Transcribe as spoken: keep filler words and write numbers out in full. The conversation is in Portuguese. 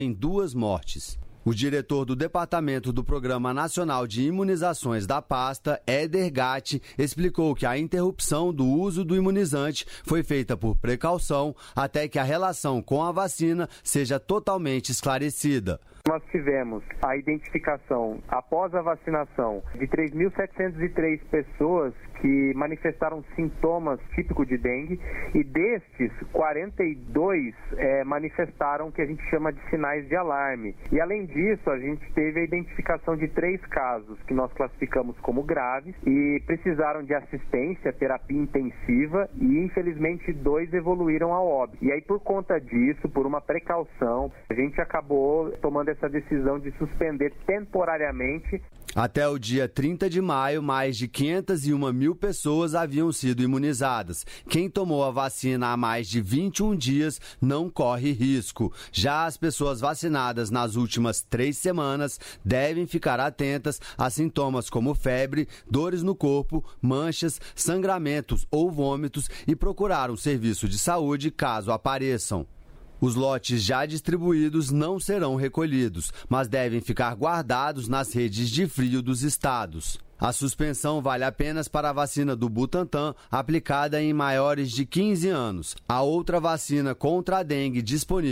em duas mortes. O diretor do Departamento do Programa Nacional de Imunizações da pasta, Éder Gatti, explicou que a interrupção do uso do imunizante foi feita por precaução até que a relação com a vacina seja totalmente esclarecida. Nós tivemos a identificação, após a vacinação, de três mil setecentas e três pessoas que manifestaram sintomas típicos de dengue e destes, quarenta e dois é, manifestaram o que a gente chama de sinais de alarme. E além disso, a gente teve a identificação de três casos que nós classificamos como graves e precisaram de assistência, terapia intensiva e infelizmente dois evoluíram ao óbito. E aí por conta disso, por uma precaução, a gente acabou tomando essa decisão de suspender temporariamente. Até o dia trinta de maio, mais de quinhentas e uma mil pessoas haviam sido imunizadas. Quem tomou a vacina há mais de vinte e um dias não corre risco. Já as pessoas vacinadas nas últimas três semanas devem ficar atentas a sintomas como febre, dores no corpo, manchas, sangramentos ou vômitos e procurar um serviço de saúde caso apareçam. Os lotes já distribuídos não serão recolhidos, mas devem ficar guardados nas redes de frio dos estados. A suspensão vale apenas para a vacina do Butantan, aplicada em maiores de quinze anos. A outra vacina contra a dengue disponível